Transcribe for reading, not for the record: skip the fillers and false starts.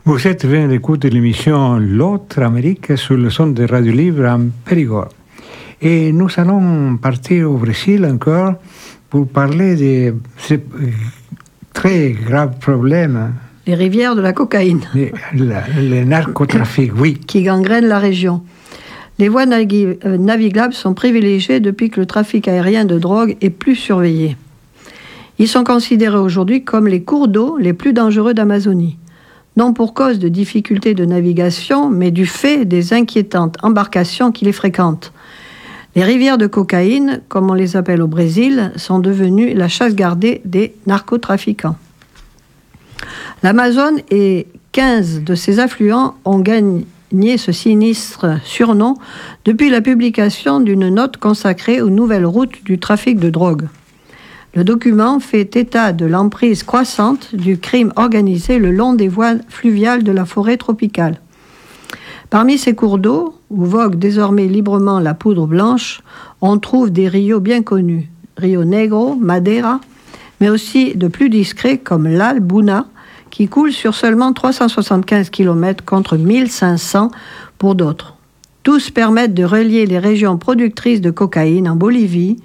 Vous êtes venu d'écouter l'émission L'autre Amérique sur le son de Radio Libre en Périgord. Et nous allons partir au Brésil encore pour parler de ce très grave problème. Les rivières de la cocaïne. Le narcotrafic, oui. Qui gangrènent la région. Les voies navigables sont privilégiées depuis que le trafic aérien de drogue est plus surveillé. Ils sont considérés aujourd'hui comme les cours d'eau les plus dangereux d'Amazonie. Non pour cause de difficultés de navigation, mais du fait des inquiétantes embarcations qui les fréquentent. Les rivières de cocaïne, comme on les appelle au Brésil, sont devenues la chasse gardée des narcotrafiquants. L'Amazone et 15 de ses affluents ont gagné ce sinistre surnom depuis la publication d'une note consacrée aux nouvelles routes du trafic de drogue. Le document fait état de l'emprise croissante du crime organisé le long des voies fluviales de la forêt tropicale. Parmi ces cours d'eau, où vogue désormais librement la poudre blanche, on trouve des rios bien connus, Rio Negro, Madeira, mais aussi de plus discrets comme l'Albuna, qui coule sur seulement 375 km contre 1500 pour d'autres. Tous permettent de relier les régions productrices de cocaïne en Bolivie,